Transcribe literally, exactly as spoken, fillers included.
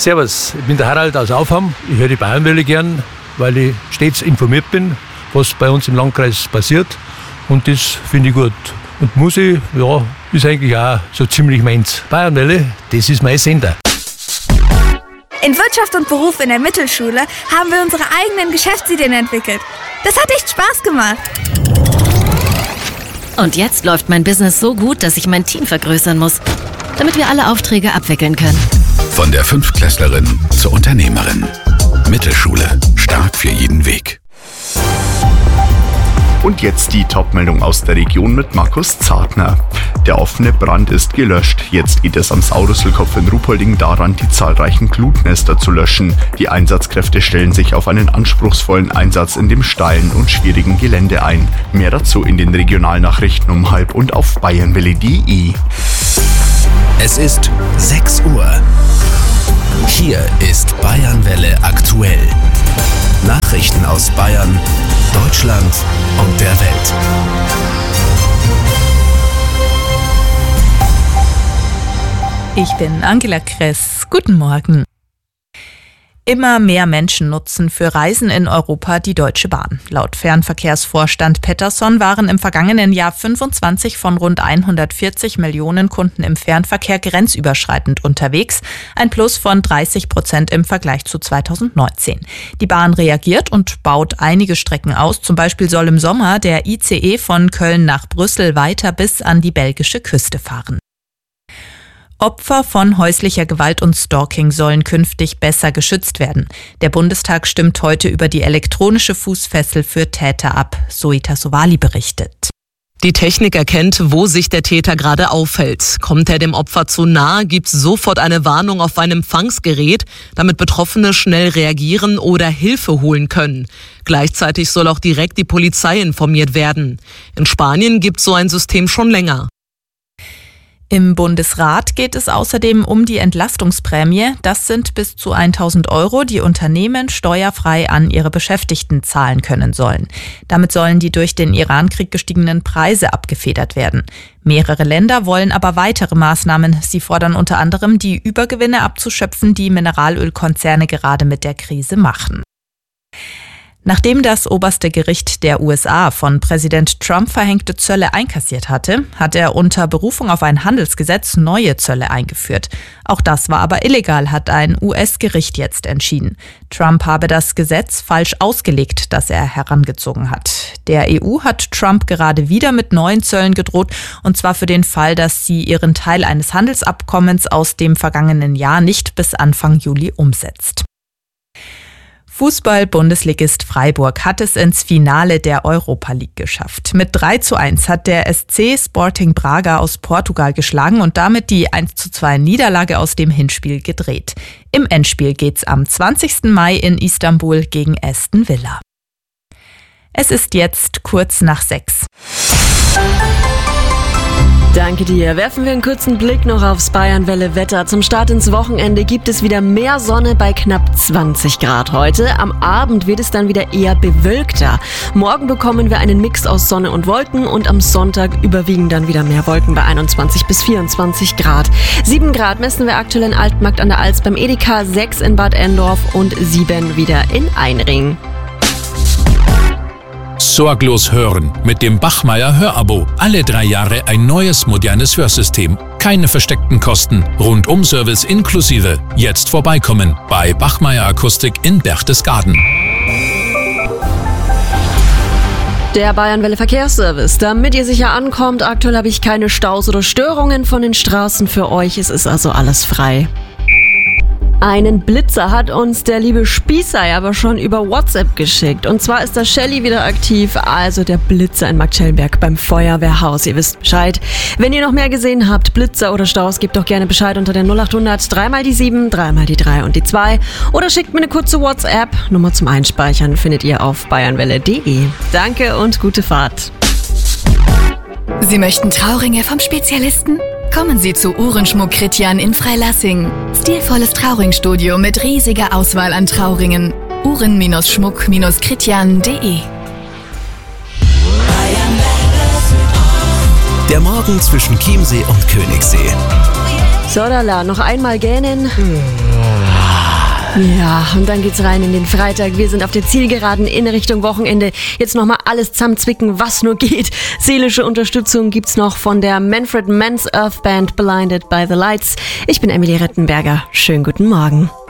Servus, ich bin der Harald aus Aufham. Ich höre die Bayernwelle gern, weil ich stets informiert bin, was bei uns im Landkreis passiert. Und das finde ich gut. Und Musik, ja, ist eigentlich auch so ziemlich meins. Bayernwelle, das ist mein Sender. In Wirtschaft und Beruf in der Mittelschule haben wir unsere eigenen Geschäftsideen entwickelt. Das hat echt Spaß gemacht. Und jetzt läuft mein Business so gut, dass ich mein Team vergrößern muss, damit wir alle Aufträge abwickeln können. Von der Fünftklässlerin zur Unternehmerin. Mittelschule, stark für jeden Weg. Und jetzt die Top-Meldung aus der Region mit Markus Zartner. Der offene Brand ist gelöscht. Jetzt geht es am Saurusselkopf in Ruhpolding daran, die zahlreichen Glutnester zu löschen. Die Einsatzkräfte stellen sich auf einen anspruchsvollen Einsatz in dem steilen und schwierigen Gelände ein. Mehr dazu in den Regionalnachrichten um halb und auf bayernwelle punkt de. Es ist sechs Uhr. Hier ist Bayernwelle aktuell. Nachrichten aus Bayern, Deutschland und der Welt. Ich bin Angela Kress. Guten Morgen. Immer mehr Menschen nutzen für Reisen in Europa die Deutsche Bahn. Laut Fernverkehrsvorstand Pettersson waren im vergangenen Jahr fünfundzwanzig von rund hundertvierzig Millionen Kunden im Fernverkehr grenzüberschreitend unterwegs, ein Plus von dreißig Prozent im Vergleich zu zweitausendneunzehn. Die Bahn reagiert und baut einige Strecken aus. Zum Beispiel soll im Sommer der I C E von Köln nach Brüssel weiter bis an die belgische Küste fahren. Opfer von häuslicher Gewalt und Stalking sollen künftig besser geschützt werden. Der Bundestag stimmt heute über die elektronische Fußfessel für Täter ab, Zoe Tassovali berichtet. Die Technik erkennt, wo sich der Täter gerade aufhält. Kommt er dem Opfer zu nahe, gibt es sofort eine Warnung auf ein Empfangsgerät, damit Betroffene schnell reagieren oder Hilfe holen können. Gleichzeitig soll auch direkt die Polizei informiert werden. In Spanien gibt es so ein System schon länger. Im Bundesrat geht es außerdem um die Entlastungsprämie. Das sind bis zu tausend Euro, die Unternehmen steuerfrei an ihre Beschäftigten zahlen können sollen. Damit sollen die durch den Irankrieg gestiegenen Preise abgefedert werden. Mehrere Länder wollen aber weitere Maßnahmen. Sie fordern unter anderem, die Übergewinne abzuschöpfen, die Mineralölkonzerne gerade mit der Krise machen. Nachdem das oberste Gericht der U S A von Präsident Trump verhängte Zölle einkassiert hatte, hat er unter Berufung auf ein Handelsgesetz neue Zölle eingeführt. Auch das war aber illegal, hat ein U S-Gericht jetzt entschieden. Trump habe das Gesetz falsch ausgelegt, das er herangezogen hat. Der E U hat Trump gerade wieder mit neuen Zöllen gedroht, und zwar für den Fall, dass sie ihren Teil eines Handelsabkommens aus dem vergangenen Jahr nicht bis Anfang Juli umsetzt. Fußball-Bundesligist Freiburg hat es ins Finale der Europa League geschafft. Mit drei zu eins hat der S C Sporting Braga aus Portugal geschlagen und damit die eins zu zwei Niederlage aus dem Hinspiel gedreht. Im Endspiel geht's am zwanzigsten Mai in Istanbul gegen Aston Villa. Es ist jetzt kurz nach sechs. Danke dir. Werfen wir einen kurzen Blick noch aufs Bayernwelle-Wetter. Zum Start ins Wochenende gibt es wieder mehr Sonne bei knapp zwanzig Grad heute. Am Abend wird es dann wieder eher bewölkter. Morgen bekommen wir einen Mix aus Sonne und Wolken und am Sonntag überwiegen dann wieder mehr Wolken bei einundzwanzig bis vierundzwanzig Grad. sieben Grad messen wir aktuell in Altmarkt an der Alz beim Edeka, sechs in Bad Endorf und sieben wieder in Einring. Sorglos hören mit dem Bachmeier Hörabo. Alle drei Jahre ein neues, modernes Hörsystem. Keine versteckten Kosten. Rundum-Service inklusive. Jetzt vorbeikommen bei Bachmeier Akustik in Berchtesgaden. Der Bayernwelle Verkehrsservice. Damit ihr sicher ankommt, aktuell habe ich keine Staus oder Störungen von den Straßen für euch. Es ist also alles frei. Einen Blitzer hat uns der liebe Spießer aber schon über WhatsApp geschickt. Und zwar ist der Shelly wieder aktiv, also der Blitzer in Marktschellenberg beim Feuerwehrhaus. Ihr wisst Bescheid. Wenn ihr noch mehr gesehen habt, Blitzer oder Staus, gebt doch gerne Bescheid unter der null acht hundert drei mal die sieben, drei mal die drei und die zwei. Oder schickt mir eine kurze WhatsApp. Nummer zum Einspeichern findet ihr auf bayernwelle punkt de. Danke und gute Fahrt. Sie möchten Trauringe vom Spezialisten? Kommen Sie zu Uhrenschmuck Kritjan in Freilassing. Stilvolles Trauringstudio mit riesiger Auswahl an Trauringen. Uhren-Schmuck Kritjan punkt de. Der Morgen zwischen Chiemsee und Königssee. Sodala, noch einmal gähnen. Ja, und dann geht's rein in den Freitag. Wir sind auf der Zielgeraden in Richtung Wochenende. Jetzt nochmal alles zusammenzwicken, was nur geht. Seelische Unterstützung gibt's noch von der Manfred Mann's Earth Band Blinded by the Lights. Ich bin Emilie Rettenberger. Schönen guten Morgen.